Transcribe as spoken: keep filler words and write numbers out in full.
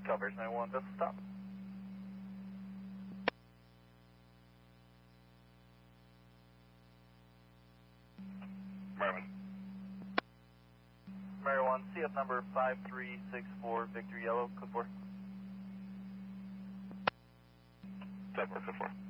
Covers nine one, just stop. Marvin. Mary one, C F number five three six four, Victor Yellow, code four. Type four, code four.